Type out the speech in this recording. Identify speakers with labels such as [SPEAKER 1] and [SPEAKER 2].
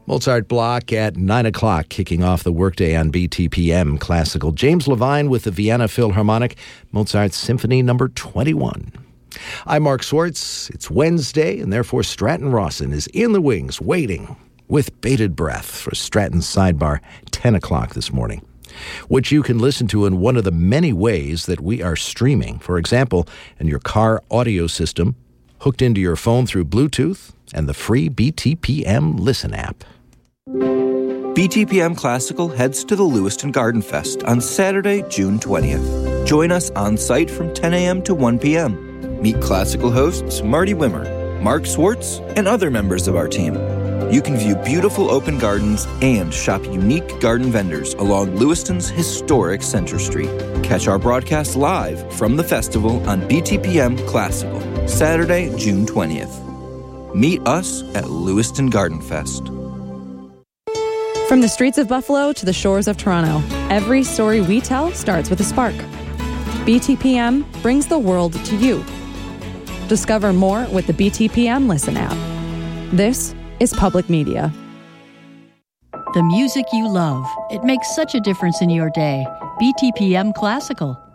[SPEAKER 1] Mozart block at 9 o'clock, kicking off the workday on BTPM Classical. James Levine with the Vienna Philharmonic, Mozart's Symphony No. 21. I'm Mark Swartz. It's Wednesday, and therefore Stratton Rawson is in the wings, waiting with bated breath for Stratton's Sidebar, 10 o'clock this morning, which you can listen to in one of the many ways that we are streaming. For example, in your car audio system, hooked into your phone through Bluetooth, and the free BTPM Listen app.
[SPEAKER 2] BTPM Classical heads to the Lewiston Garden Fest on Saturday, June 20th. Join us on site from 10 a.m. to 1 p.m. Meet classical hosts Marty Wimmer, Mark Swartz, and other members of our team. You can view beautiful open gardens and shop unique garden vendors along Lewiston's historic Center Street. Catch our broadcast live from the festival on BTPM Classical, Saturday, June 20th. Meet us at Lewiston Garden Fest.
[SPEAKER 3] From the streets of Buffalo to the shores of Toronto, every story we tell starts with a spark. BTPM brings the world to you. Discover more with the BTPM Listen app. This is public media.
[SPEAKER 4] The music you love. It makes such a difference in your day. BTPM Classical.